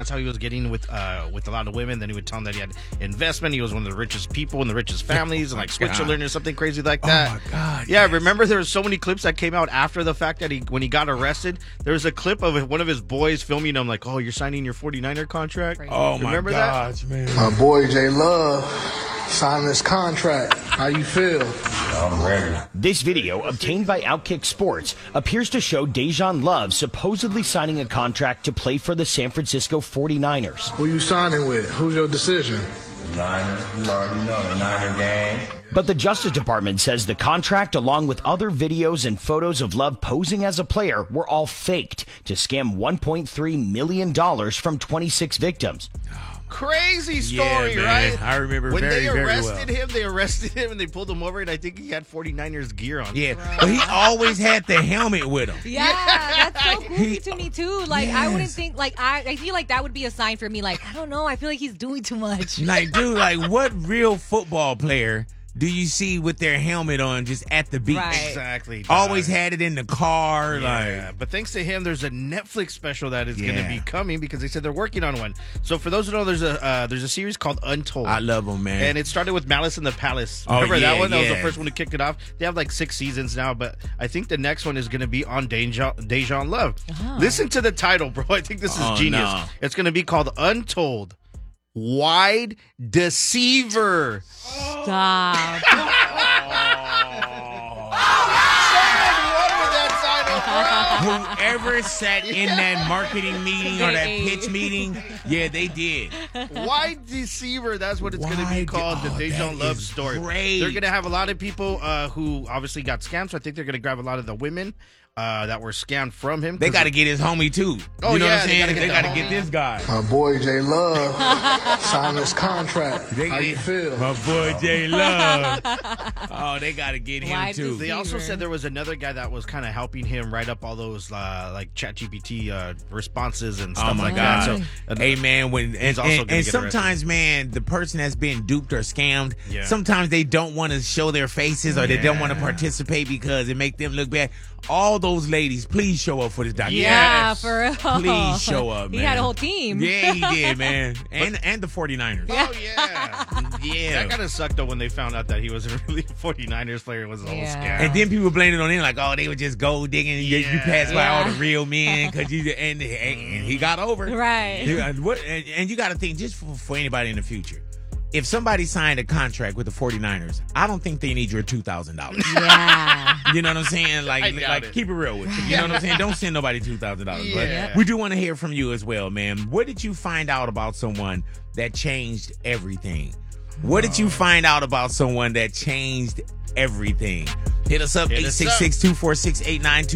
that's how he was getting with a lot of women. Then he would tell them that he had investment. He was one of the richest people in the richest families in like Switzerland or something crazy like that. Oh my God! Yeah, remember there were so many clips that came out after the fact that when he got arrested, there was a clip of one of his boys filming him like, "Oh, you're signing your 49er contract." Oh my remember gosh, man! My boy J Love signed this contract. How you feel? I'm ready. This video, obtained by Outkick Sports, appears to show Dejan Love supposedly signing a contract to play for the San Francisco 49ers. Who you signing with? Who's your decision? Niners. You already know the Niner gang. But the Justice Department says the contract, along with other videos and photos of Love posing as a player, were all faked to scam $1.3 million from 26 victims. Crazy story, yeah, right? I remember when very, they very arrested well. him. They arrested him and they pulled him over, and I think he had 49ers gear on. Yeah, but he always had the helmet with him. Yeah, that's so goofy to me too. Like I wouldn't think like I feel like that would be a sign for me. Like I don't know. I feel like he's doing too much. Like, dude, like what real football player do you see with their helmet on just at the beach? Right. Exactly. Always had it in the car. Yeah, Like, but thanks to him, there's a Netflix special that is going to be coming because they said they're working on one. So for those who know, there's a series called Untold. I love them, man. And it started with Malice in the Palace. Oh, Remember that yeah, one? That was yeah. the first one to kick it off. They have like 6 seasons now, but I think the next one is going to be on Dejan Love. Oh. Listen to the title, bro. I think this is genius. No. It's going to be called Untold. Wide Deceiver. Stop. Whoever sat in that marketing meeting or that pitch meeting, yeah, they did. Wide Deceiver, that's what it's going to be called, the Dejan that Love is story. great. They're going to have a lot of people who obviously got scammed, so I think they're going to grab a lot of the women that were scammed from him. They got to get his homie, too. Oh, you know yeah, what I'm saying? they They gotta got get to the get this guy. My boy J Love signed this contract. How you feel? My boy J Love. Oh, they got to get him, Wide too. They also said there was another guy that was kind of helping him write up all those like ChatGPT responses and stuff Oh my like God! that. So, Hey man, he's also gonna and get sometimes, man, the person that's been duped or scammed, Yeah. sometimes they don't want to show their faces or they don't want to participate because it make them look bad. All those ladies, please show up for this documentary. Yeah, for real. Please show up, man. He had a whole team. Yeah, he did, man. And the 49ers. Oh yeah, Yeah. that kind of sucked though when they found out that he wasn't really a 49ers player. It was a whole Yeah. scam. And then people blaming it on him, like, oh, they were just gold digging. You passed by all the real men because and he got over. Right. And you got to think, just for anybody in the future, if somebody signed a contract with the 49ers, I don't think they need your $2,000. Yeah. You know what I'm saying? I Like doubt it. keep it real with you. You know what I'm saying? Don't send nobody $2,000. Yeah. But we do want to hear from you as well, man. What did you find out about someone that changed everything? What did you find out about someone that changed everything? Hit us up, Hit us up. 866-246-8922.